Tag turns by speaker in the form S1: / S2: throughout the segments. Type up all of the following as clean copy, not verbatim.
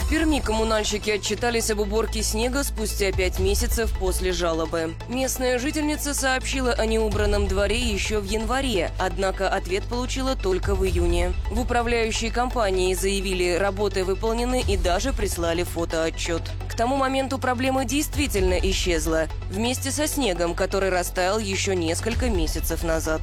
S1: В Перми коммунальщики отчитались об уборке снега спустя 5 месяцев после жалобы. Местная жительница сообщила о неубранном дворе еще в январе, однако ответ получила только в июне. В управляющей компании заявили, работы выполнены и даже прислали фотоотчет. К тому моменту проблема действительно исчезла, вместе со снегом, который растаял еще несколько месяцев назад.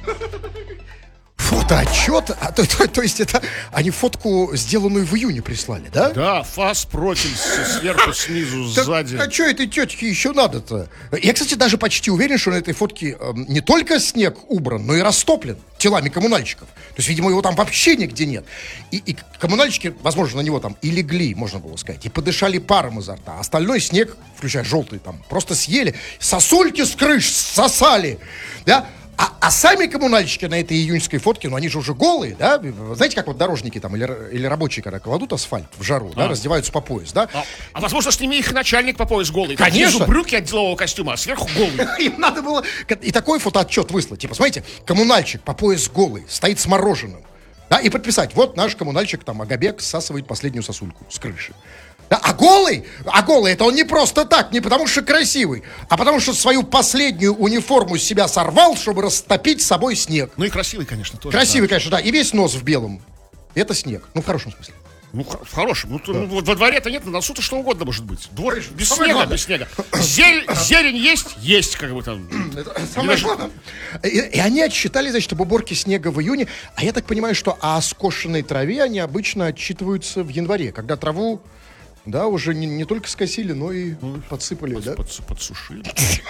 S2: Фотоотчет? То есть это они фотку, сделанную в июне, прислали, да?
S3: Да, фас, профиль, сверху, снизу, сзади.
S2: А что этой тетке еще надо-то? Я, кстати, даже почти уверен, что на этой фотке не только снег убран, но и растоплен телами коммунальщиков. То есть, видимо, его там вообще нигде нет. И коммунальщики, возможно, на него там и легли, можно было сказать, и подышали паром изо рта. Остальной снег, включая желтый, там просто съели, сосульки с крыш сосали, да? А сами коммунальщики на этой июньской фотке, ну они же уже голые, да? Знаете, как вот дорожники там или рабочие, когда кладут асфальт в жару, да, раздеваются по пояс, да?
S3: А возможно, с ними их начальник по пояс голый.
S2: Конечно.
S3: Внизу брюки от делового костюма, а сверху голый.
S2: Им надо было и такой фотоотчет выслать. Типа, смотрите, коммунальщик по пояс голый, стоит с мороженым. Да, и подписать, вот наш коммунальщик, там, Агабек всасывает последнюю сосульку с крыши. Да, а голый, это он не просто так, не потому что красивый, а потому что свою последнюю униформу с себя сорвал, чтобы растопить с собой снег.
S3: Ну и красивый, конечно, тоже.
S2: Красивый,
S3: да.
S2: конечно, да, и весь нос в белом. Это снег, ну в хорошем смысле.
S3: Ну, в хорошем. Ну,
S2: Да.
S3: во дворе-то нет, на носу-то что угодно может быть. Двор без
S2: Самое
S3: снега,
S2: главное.
S3: без снега. Зелень есть, как бы там.
S2: Это самое главное. И они отсчитали, значит, об уборке снега в июне. А я так понимаю, что о скошенной траве они обычно отчитываются в январе, когда траву, да, уже не только скосили, но и подсыпали, да?
S3: Подсушили.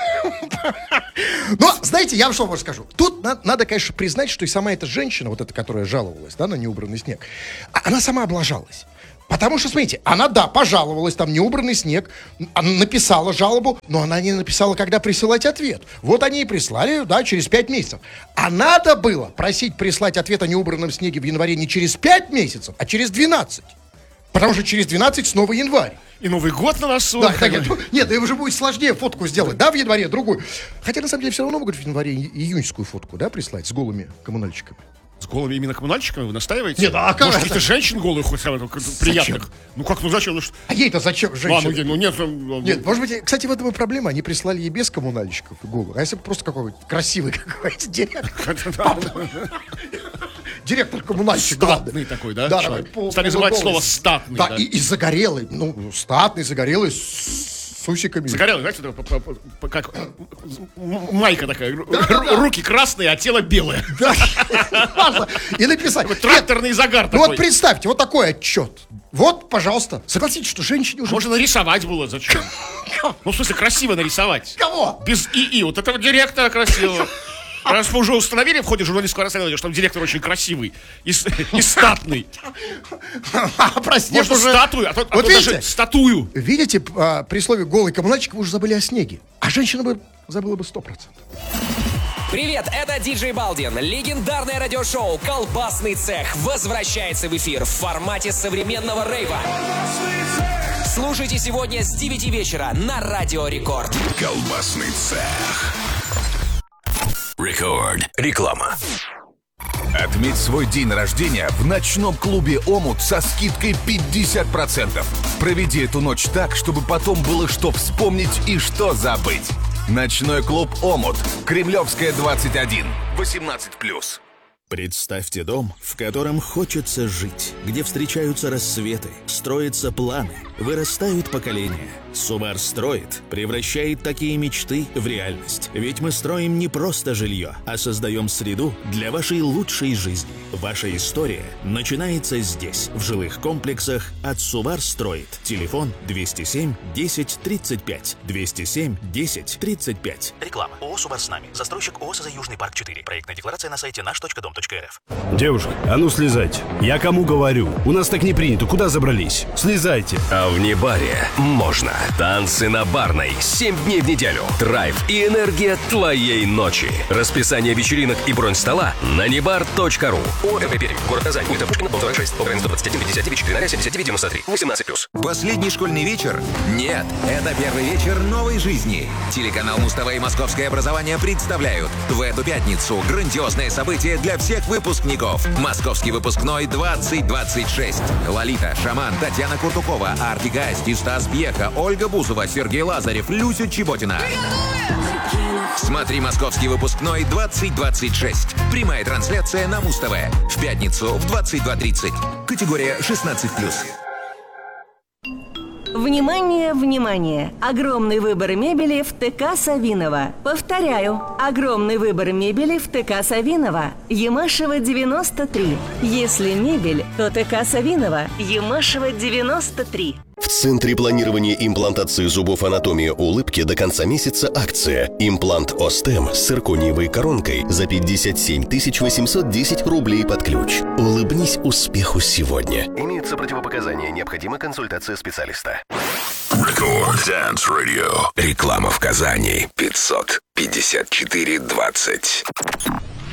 S2: Но, знаете, я вам что вам скажу. Тут надо, конечно, признать, что и сама эта женщина, вот эта, которая жаловалась, да, на неубранный снег, она сама облажалась. Потому что, смотрите, она, да, пожаловалась, там неубранный снег, она написала жалобу, но она не написала, когда присылать ответ. Вот они и прислали, да, через 5 месяцев. А надо было просить прислать ответ о неубранном снеге в январе не через 5 месяцев, а через 12. Потому что через 12 снова январь.
S3: И Новый год на носу.
S2: Да, нет, да уже будет сложнее фотку сделать, да, в январе другую. Хотя, на самом деле, все равно могут в январе июньскую фотку, да, прислать с голыми коммунальщиками.
S3: С голыми именно коммунальщиками вы настаиваете?
S2: Нет, а как
S3: может,
S2: это?
S3: каких-то женщин голых хоть приятных? Ну как, ну зачем? Ну,
S2: А ей-то зачем женщина?
S3: Ладно, ну нет.
S2: Нет, может быть, кстати, в этом и проблема. Они прислали ей без коммунальщиков и голых. А если бы просто какой-то красивый какой-то директор? Директор коммунальщик.
S3: Статный такой, да?
S2: Да,
S3: человек?
S2: давай.
S3: Стали называть слово статный.
S2: Да, и загорелый. Ну, статный, загорелый, с усиками.
S3: Загорелый, знаете, как майка такая. Руки красные, а тело белое.
S2: Да, важно. И написать.
S3: Тракторный загар такой.
S2: Ну вот представьте, вот такой отчет. Вот, пожалуйста. Согласитесь, что женщине уже...
S3: Можно нарисовать было, зачем? Ну, в смысле, красиво нарисовать.
S2: Кого?
S3: Без ИИ. Вот этого директора красивого. Раз мы уже установили в ходе журналистского расследования, что там директор очень красивый и статный.
S2: Прости,
S3: Можно
S2: уже...
S3: статую, а то
S2: видите?
S3: даже статую.
S2: Видите, при слове «голый коммунальщик» вы уже забыли о снеге. А женщина бы забыла бы 100%.
S4: Привет, это Диджей Балдин. Легендарное радиошоу «Колбасный цех» возвращается в эфир в формате современного рейва. Слушайте сегодня с 9 вечера на Радио Рекорд.
S5: Колбасный цех. Рекорд. Реклама. Отметь свой день рождения в ночном клубе «Омут» со скидкой 50%. Проведи эту ночь так, чтобы потом было что вспомнить и что забыть. Ночной клуб «Омут». Кремлевская, 21. 18+.
S6: Представьте дом, в котором хочется жить, где встречаются рассветы, строятся планы, вырастают поколения. Субарстроит превращает такие мечты в реальность. Ведь мы строим не просто жилье, а создаем среду для вашей лучшей жизни. Ваша история начинается здесь, в жилых комплексах от Субарстроит. Телефон 207 10 35. 207 10 35.
S7: Реклама. ООО «Субар с нами». Застройщик ООО «СЗ Южный парк 4». Проектная декларация на сайте наш.дом.рф.
S8: Девушка, а ну слезайте. Я кому говорю? У нас так не принято. Куда забрались? Слезайте.
S5: А
S8: А в Небаре можно. Танцы на Барной 7 дней в неделю. Драйв и энергия твоей ночи. Расписание вечеринок и бронь стола на nebar.ru. ОМП Пермь. Город Казань. Улица Пушкина, дом 46. Украина 121 59 4 79 93. 18+.
S9: Последний школьный вечер? Нет, это первый вечер новой жизни. Телеканал Муз-ТВ и Московское образование представляют в эту пятницу грандиозное событие для всех выпускников. Московский выпускной 2026. Лолита, Шаман, Татьяна Куртукова, Артик и Асти, Стас Пьеха, Ольга Бузова, Сергей Лазарев, Люся Чеботина. Смотри «Московский выпускной 2026». Прямая трансляция на Муз-ТВ. В пятницу в 22:30. Категория 16+.
S10: Внимание, внимание! Огромный выбор мебели в ТК Савинова. Повторяю, огромный выбор мебели в ТК Савинова. Ямашева, 93. Если мебель, то ТК Савинова. Ямашева, 93.
S11: В Центре планирования и имплантации зубов «Анатомия улыбки» до конца месяца акция. Имплант Остем с циркониевой коронкой за 57 810 рублей под ключ. Улыбнись успеху сегодня. Имеются противопоказания. Необходима консультация специалиста.
S5: Record Dance Radio. Реклама в Казани. 554-20.